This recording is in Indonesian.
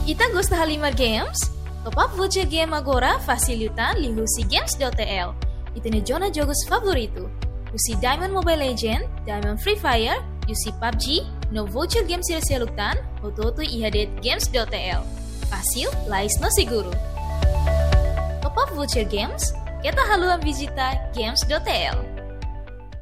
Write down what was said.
Ita gosta Halimar Games? Top up voucher game agora facilitan lihusi games.tl. Itene jona jogos favorito. Usi Diamond Mobile Legend, Diamond Free Fire, usi PUBG, no voucher games siluktan, ototo ihadet games.tl. Fácil, lais no seguro. Top up voucher games, kita haluan visita games.tl.